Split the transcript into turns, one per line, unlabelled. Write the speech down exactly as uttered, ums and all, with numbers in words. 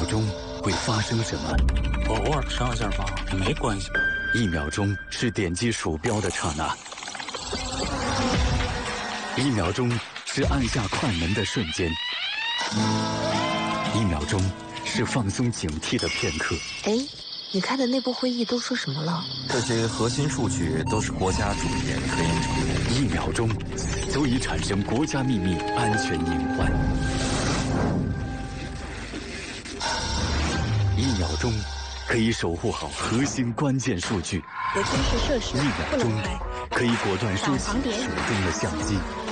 秒钟会发生什么？
我偶尔上一下网也没关系吧？
一秒钟是点击鼠标的刹那，一秒钟是按下快门的瞬间，一秒钟是放松警惕的片刻。
哎，你开的内部会议都说什么了？
这些核心数据都是国家重点科研成果。
一秒钟足以产生国家秘密安全隐患。一秒钟可以守护好核心关键数据。
有监视设施
一秒钟
不能开。
可以果断收起手中的相机。